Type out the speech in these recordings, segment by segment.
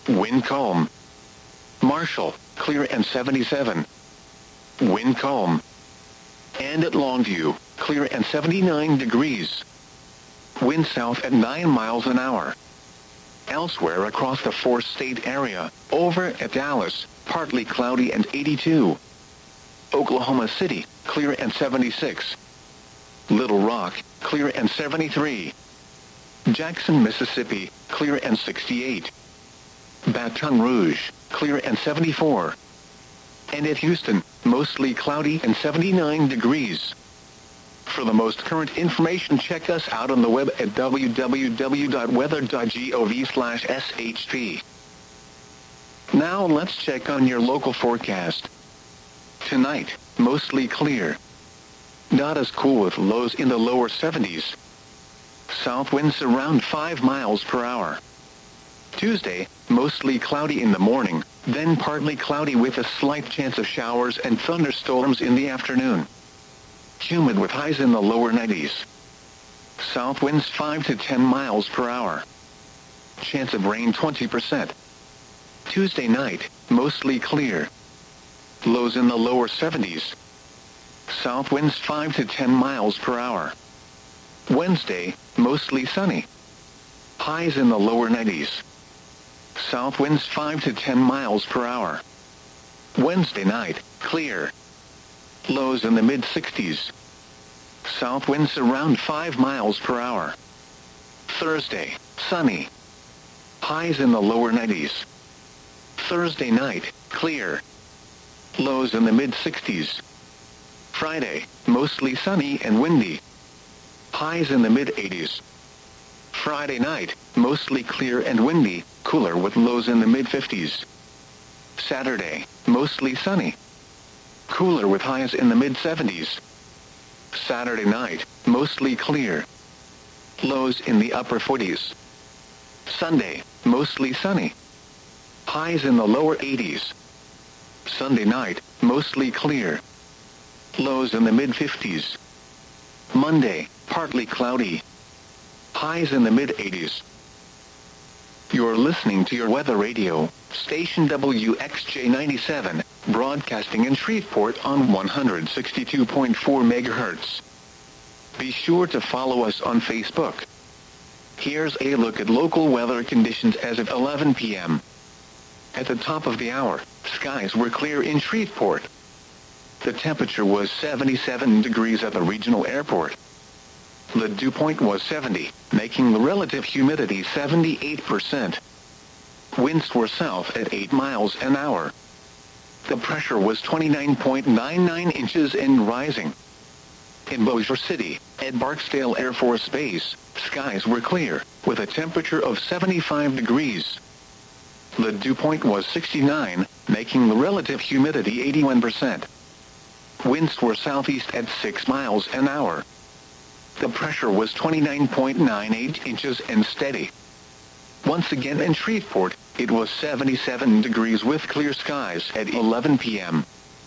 Wind calm. Marshall, clear and 77. Wind calm. And at Longview, clear and 79 degrees. Wind south at 9 miles an hour. Elsewhere across the four-state area, over at Dallas, partly cloudy and 82. Oklahoma City, clear and 76. Little Rock, clear and 73. Jackson, Mississippi, clear and 68. Baton Rouge, clear and 74. And at Houston, mostly cloudy and 79 degrees. For the most current information, check us out on the web at www.weather.gov/SHP. Now let's check on your local forecast. Tonight, mostly clear. Not as cool with lows in the lower 70s. South winds around 5 miles per hour. Tuesday, mostly cloudy in the morning, then partly cloudy with a slight chance of showers and thunderstorms in the afternoon. Humid with highs in the lower 90s. South winds 5 to 10 miles per hour. Chance of rain 20%. Tuesday night, mostly clear. Lows in the lower 70s. South winds 5 to 10 miles per hour. Wednesday, mostly sunny. Highs in the lower 90s. South winds 5 to 10 miles per hour. Wednesday night, clear. Lows in the mid-60s. South winds around 5 miles per hour. Thursday, sunny. Highs in the lower 90s. Thursday night, clear. Lows in the mid-60s. Friday, mostly sunny and windy. Highs in the mid-80s. Friday night, mostly clear and windy, cooler with lows in the mid-50s. Saturday, mostly sunny. Cooler with highs in the mid-70s. Saturday night, mostly clear. Lows in the upper 40s. Sunday, mostly sunny. Highs in the lower 80s. Sunday night, mostly clear. Lows in the mid-50s. Monday, partly cloudy. Highs in the mid-80s. You're listening to your weather radio, station WXJ97, broadcasting in Shreveport on 162.4 MHz. Be sure to follow us on Facebook. Here's a look at local weather conditions as of 11 p.m. At the top of the hour, skies were clear in Shreveport. The temperature was 77 degrees at the regional airport. The dew point was 70, making the relative humidity 78%. Winds were south at 8 miles an hour. The pressure was 29.99 inches and rising. In Bossier City, at Barksdale Air Force Base, skies were clear, with a temperature of 75 degrees. The dew point was 69, making the relative humidity 81%. Winds were southeast at 6 miles an hour. The pressure was 29.98 inches and steady. Once again in Shreveport, it was 77 degrees with clear skies at 11 p.m.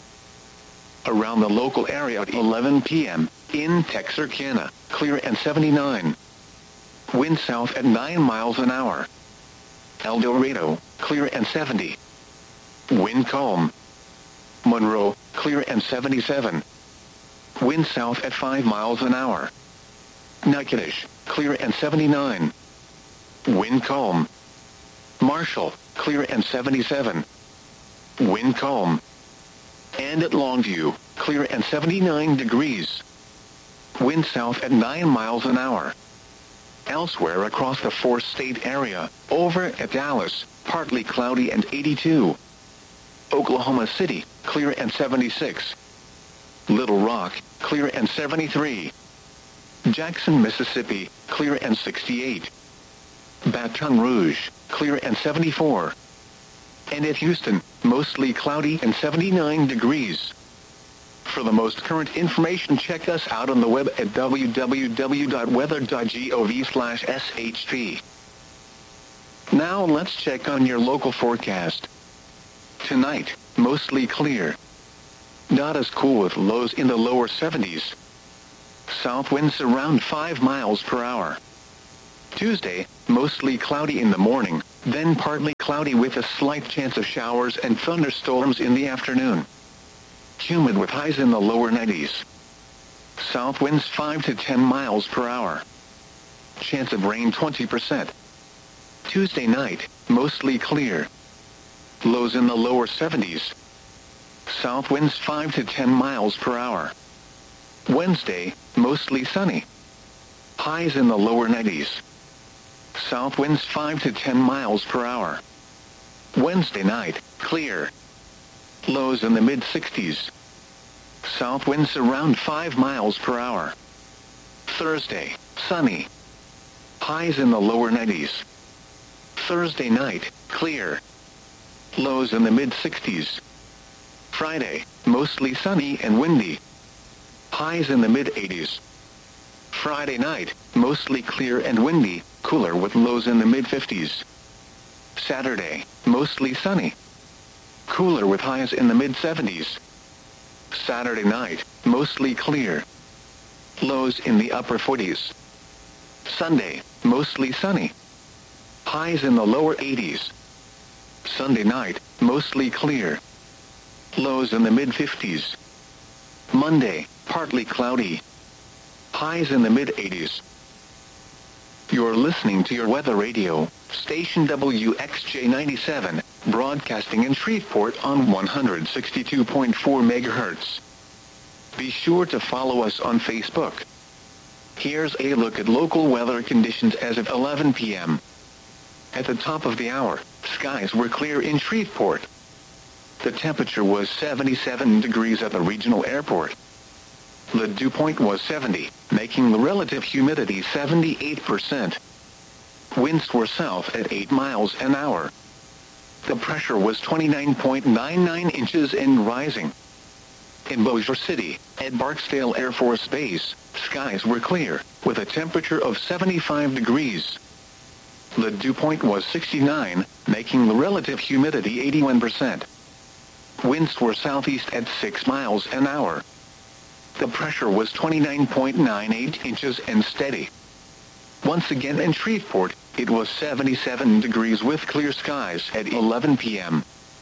Around the local area at 11 p.m., in Texarkana, clear and 79. Wind south at 9 miles an hour. El Dorado, clear and 70. Wind calm. Monroe, clear and 77. Wind south at 5 miles an hour. Natchitoches, clear and 79. Wind calm. Marshall, clear and 77. Wind calm. And at Longview, clear and 79 degrees. Wind south at 9 miles an hour. Elsewhere across the four-state area, over at Dallas, partly cloudy and 82. Oklahoma City, clear and 76. Little Rock, clear and 73. Jackson, Mississippi, clear and 68. Baton Rouge, clear and 74. And at Houston, mostly cloudy and 79 degrees. For the most current information, check us out on the web at www.weather.gov/SHP. Now let's check on your local forecast. Tonight, mostly clear. Not as cool with lows in the lower 70s. South winds around 5 miles per hour. Tuesday, mostly cloudy in the morning, then partly cloudy with a slight chance of showers and thunderstorms in the afternoon. Humid with highs in the lower 90s. South winds 5 to 10 miles per hour. Chance of rain 20%. Tuesday night, mostly clear. Lows in the lower 70s. South winds 5 to 10 miles per hour. Wednesday, mostly sunny. Highs in the lower 90s. South winds 5 to 10 miles per hour. Wednesday night, clear. Lows in the mid-60s. South winds around 5 miles per hour. Thursday, sunny. Highs in the lower 90s. Thursday night, clear. Lows in the mid-60s. Friday, mostly sunny and windy. Highs in the mid-80s. Friday night, mostly clear and windy, cooler with lows in the mid-50s. Saturday, mostly sunny. Cooler with highs in the mid-70s. Saturday night, mostly clear. Lows in the upper 40s. Sunday, mostly sunny. Highs in the lower 80s. Sunday night, mostly clear. Lows in the mid-50s. Monday, partly cloudy. Highs in the mid-80s. You're listening to your weather radio, station WXJ97, broadcasting in Shreveport on 162.4 MHz. Be sure to follow us on Facebook. Here's a look at local weather conditions as of 11 p.m. At the top of the hour, skies were clear in Shreveport. The temperature was 77 degrees at the regional airport. The dew point was 70, making the relative humidity 78%. Winds were south at 8 miles an hour. The pressure was 29.99 inches and rising. In Bossier City, at Barksdale Air Force Base, skies were clear, with a temperature of 75 degrees. The dew point was 69, making the relative humidity 81%. Winds were southeast at 6 miles an hour. The pressure was 29.98 inches and steady. Once again in Shreveport, it was 77 degrees with clear skies at 11 p.m.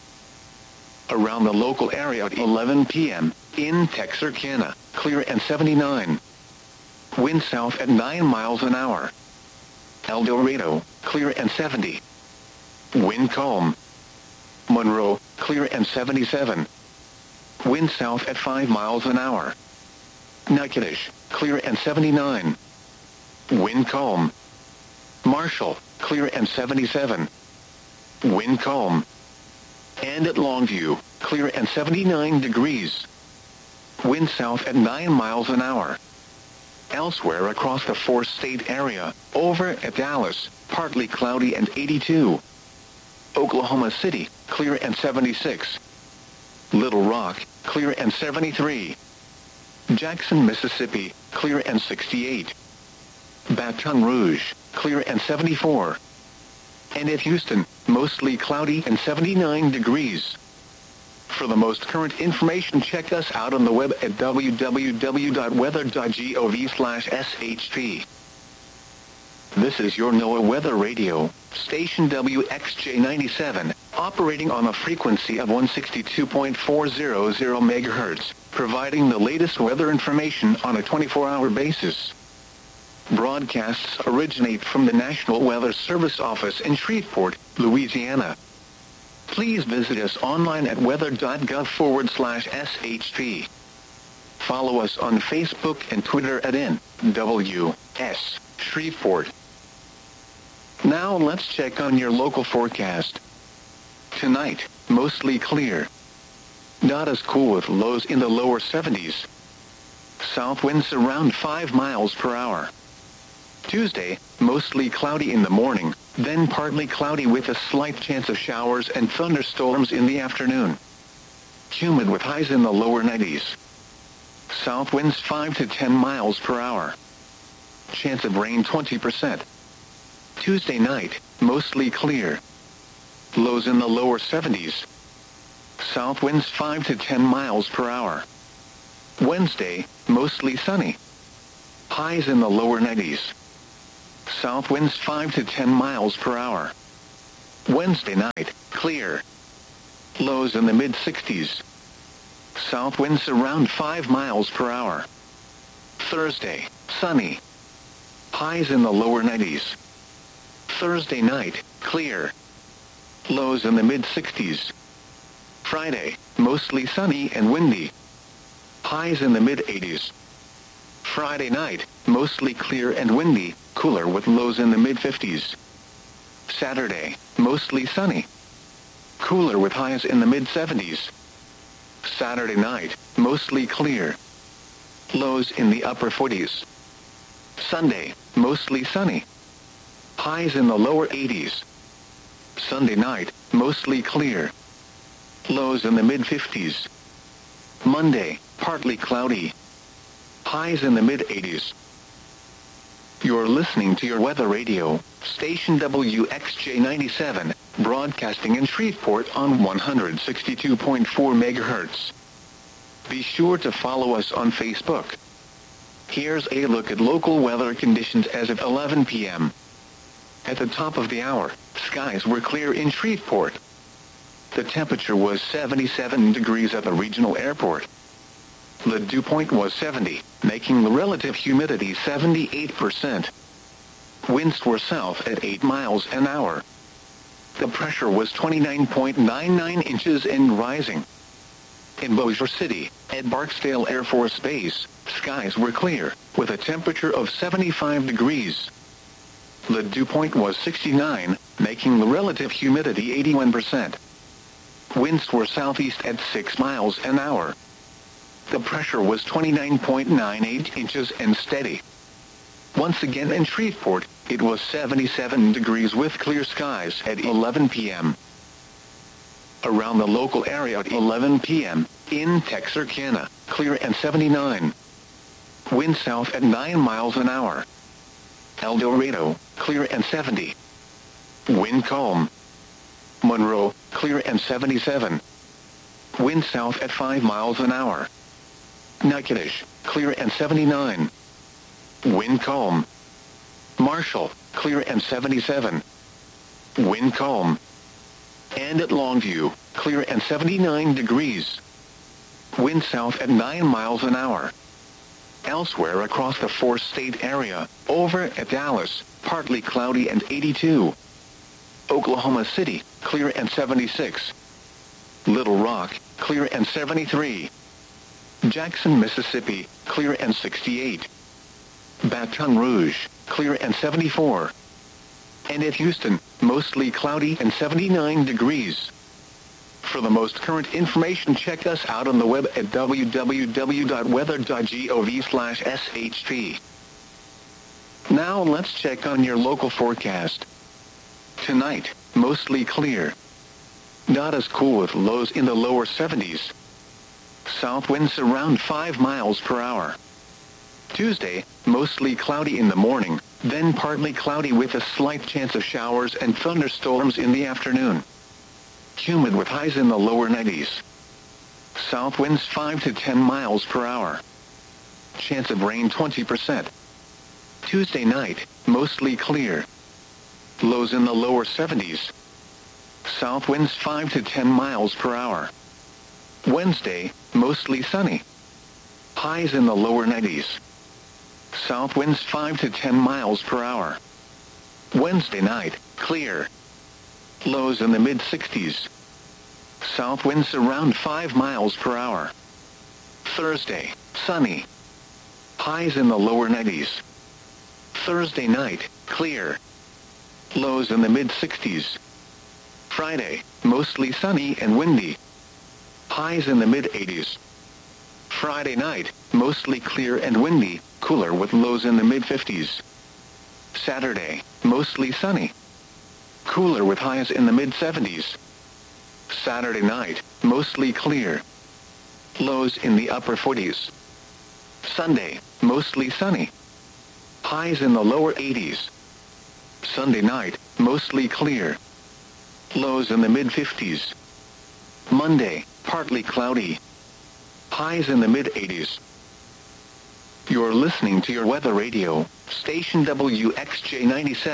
Around the local area at 11 p.m., in Texarkana, clear and 79. Wind south at 9 miles an hour. El Dorado, clear and 70. Wind calm. Monroe, clear and 77. Wind south at 5 miles an hour. Natchitoches, clear and 79. Wind calm. Marshall, clear and 77. Wind calm. And at Longview, clear and 79 degrees. Wind south at 9 miles an hour. Elsewhere across the four-state area, over at Dallas, partly cloudy and 82. Oklahoma City, clear and 76. Little Rock, clear and 73. Jackson, Mississippi, clear and 68. Baton Rouge, clear and 74. And at Houston, mostly cloudy and 79 degrees. For the most current information, check us out on the web at www.weather.gov/SHP. This is your NOAA Weather Radio, station WXJ97, operating on a frequency of 162.400 MHz, providing the latest weather information on a 24-hour basis. Broadcasts originate from the National Weather Service office in Shreveport, Louisiana. Please visit us online at weather.gov/SHP. Follow us on Facebook and Twitter at NWS Shreveport. Now let's check on your local forecast. Tonight, mostly clear. Not as cool with lows in the lower 70s. South winds around 5 miles per hour. Tuesday, mostly cloudy in the morning, then partly cloudy with a slight chance of showers and thunderstorms in the afternoon. Humid with highs in the lower 90s. South winds 5 to 10 miles per hour. Chance of rain 20%. Tuesday night, mostly clear. Lows in the lower 70s. South winds 5 to 10 miles per hour. Wednesday, mostly sunny. Highs in the lower 90s. South winds 5 to 10 miles per hour. Wednesday night, clear. Lows in the mid-60s. South winds around 5 miles per hour. Thursday, sunny. Highs in the lower 90s. Thursday night, clear. Lows in the mid-60s. Friday, mostly sunny and windy. Highs in the mid-80s. Friday night, mostly clear and windy, cooler with lows in the mid-50s. Saturday, mostly sunny. Cooler with highs in the mid-70s. Saturday night, mostly clear. Lows in the upper 40s. Sunday, mostly sunny. Highs in the lower 80s. Sunday night, mostly clear. Lows in the mid-50s. Monday, partly cloudy. Highs in the mid-80s. You're listening to your weather radio, station WXJ97, broadcasting in Shreveport on 162.4 MHz. Be sure to follow us on Facebook. Here's a look at local weather conditions as of 11 p.m. At the top of the hour, skies were clear in Shreveport. The temperature was 77 degrees at the regional airport. The dew point was 70, making the relative humidity 78%. Winds were south at 8 miles an hour. The pressure was 29.99 inches and rising. In Bossier City, at Barksdale Air Force Base, skies were clear, with a temperature of 75 degrees. The dew point was 69, making the relative humidity 81%. Winds were southeast at 6 miles an hour. The pressure was 29.98 inches and steady. Once again in Shreveport, it was 77 degrees with clear skies at 11 p.m. Around the local area at 11 p.m., in Texarkana, clear and 79. Wind south at 9 miles an hour. El Dorado, clear and 70. Wind calm. Monroe, clear and 77. Wind south at 5 miles an hour. Natchitoches, clear and 79. Wind calm. Marshall, clear and 77. Wind calm. And at Longview, clear and 79 degrees. Wind south at 9 miles an hour. Elsewhere across the four-state area, over at Dallas, partly cloudy and 82. Oklahoma City, clear and 76. Little Rock, clear and 73. Jackson, Mississippi, clear and 68. Baton Rouge, clear and 74. And at Houston, mostly cloudy and 79 degrees. For the most current information, check us out on the web at www.weather.gov/SHP. Now let's check on your local forecast. Tonight, mostly clear. Not as cool with lows in the lower 70s. South winds around 5 miles per hour. Tuesday, mostly cloudy in the morning, then partly cloudy with a slight chance of showers and thunderstorms in the afternoon. Humid with highs in the lower 90s. South winds 5 to 10 miles per hour. Chance of rain 20%. Tuesday night, mostly clear. Lows in the lower 70s. South winds 5 to 10 miles per hour. Wednesday, mostly sunny. Highs in the lower 90s. South winds 5 to 10 miles per hour. Wednesday night, clear. Lows in the mid-60s. South winds around 5 miles per hour. Thursday, sunny. Highs in the lower 90s. Thursday night, clear. Lows in the mid-60s. Friday, mostly sunny and windy. Highs in the mid-80s. Friday night, mostly clear and windy, cooler with lows in the mid-50s. Saturday, mostly sunny. Cooler with highs in the mid-70s. Saturday night, mostly clear. Lows in the upper 40s. Sunday, mostly sunny. Highs in the lower 80s. Sunday night, mostly clear. Lows in the mid-50s. Monday, partly cloudy. Highs in the mid-80s. You're listening to your weather radio, station WXJ97,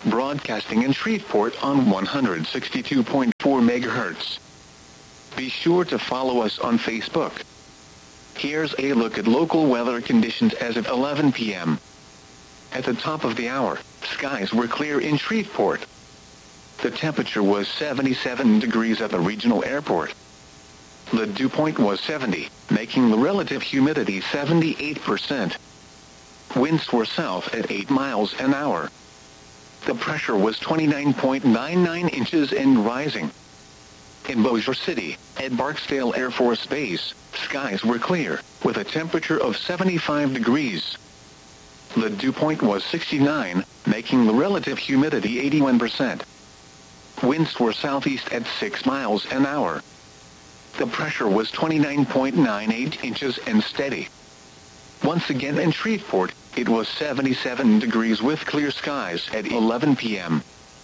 broadcasting in Shreveport on 162.4 MHz. Be sure to follow us on Facebook. Here's a look at local weather conditions as of 11 p.m. At the top of the hour, skies were clear in Shreveport. The temperature was 77 degrees at the regional airport. The dew point was 70, making the relative humidity 78%. Winds were south at 8 miles an hour. The pressure was 29.99 inches and rising. In Bossier City, at Barksdale Air Force Base, skies were clear, with a temperature of 75 degrees. The dew point was 69, making the relative humidity 81%. Winds were southeast at 6 miles an hour. The pressure was 29.98 inches and steady. Once again in Shreveport, it was 77 degrees with clear skies at 11 p.m.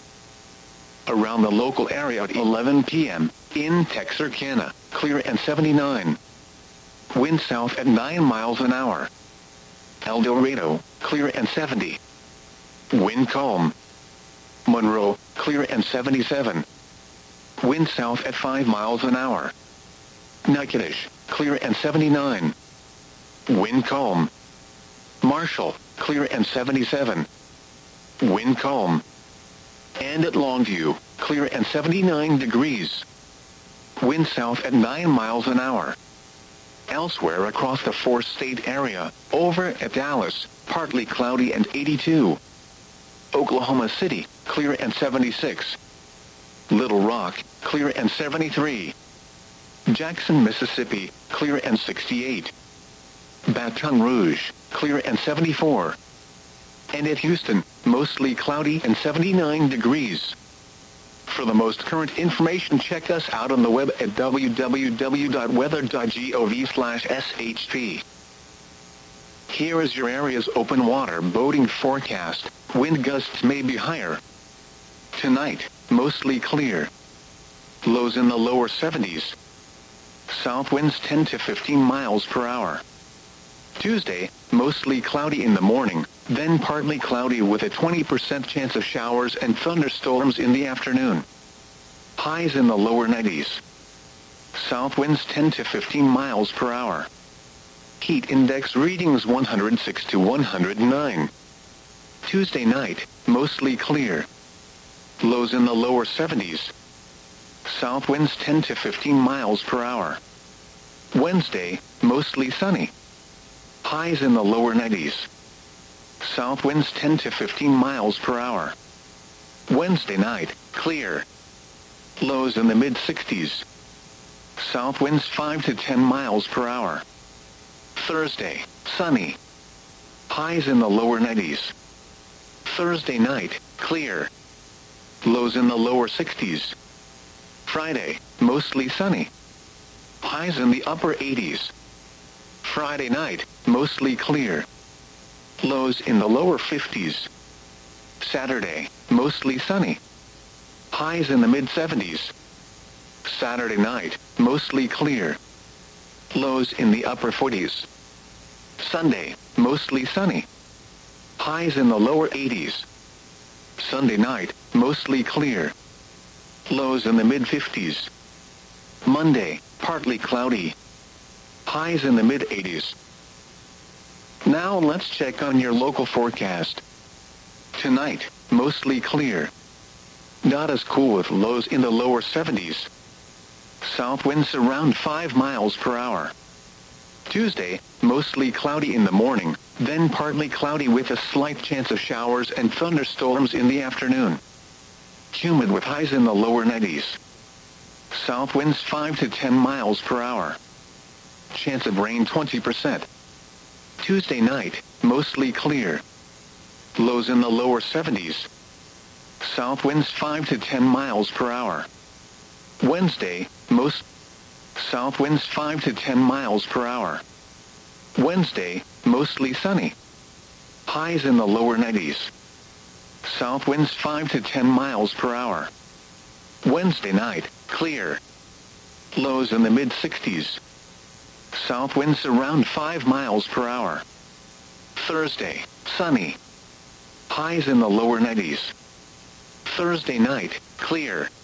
Around the local area at 11 p.m., in Texarkana, clear and 79. Wind south at 9 miles an hour. El Dorado, clear and 70. Wind calm. Monroe, clear and 77. Wind south at 5 miles an hour. Natchitoches, clear and 79. Wind calm. Marshall, clear and 77. Wind calm. And at Longview, clear and 79 degrees. Wind south at 9 miles an hour. Elsewhere across the four-state area, over at Dallas, partly cloudy and 82. Oklahoma City, clear and 76. Little Rock, clear and 73. Jackson, Mississippi, clear and 68. Baton Rouge, clear and 74. And at Houston, mostly cloudy and 79 degrees. For the most current information, check us out on the web at www.weather.gov/SHP. Here is your area's open water boating forecast. Wind gusts may be higher. Tonight, mostly clear. Lows in the lower 70s. South winds 10 to 15 miles per hour. Tuesday, mostly cloudy in the morning, then partly cloudy with a 20% chance of showers and thunderstorms in the afternoon. Highs in the lower 90s. South winds 10 to 15 miles per hour. Heat index readings 106 to 109. Tuesday night, mostly clear. Lows in the lower 70s. South winds 10 to 15 miles per hour. Wednesday, mostly sunny. Highs in the lower 90s. South winds 10 to 15 miles per hour. Wednesday night, clear. Lows in the mid-60s. South winds 5 to 10 miles per hour. Thursday, sunny. Highs in the lower 90s. Thursday night, clear. Lows in the lower 60s. Friday, mostly sunny. Highs in the upper 80s. Friday night, mostly clear. Lows in the lower 50s. Saturday, mostly sunny. Highs in the mid-70s. Saturday night, mostly clear. Lows in the upper 40s. Sunday, mostly sunny. Highs in the lower 80s. Sunday night, mostly clear. Lows in the mid-50s. Monday, partly cloudy. Highs in the mid-80s. Now let's check on your local forecast. Tonight, mostly clear. Not as cool with lows in the lower 70s. South winds around 5 miles per hour. Tuesday, mostly cloudy in the morning, then partly cloudy with a slight chance of showers and thunderstorms in the afternoon. Humid with highs in the lower 90s. South winds 5 to 10 miles per hour. Chance of rain 20%. Tuesday night, mostly clear. Lows in the lower 70s. South winds 5 to 10 miles per hour. Wednesday, south winds 5 to 10 miles per hour. Wednesday, mostly sunny. Highs in the lower 90s. South winds 5 to 10 miles per hour. Wednesday night, clear. Lows in the mid-60s. South winds around 5 miles per hour. Thursday, sunny. Highs in the lower 90s. Thursday night, clear.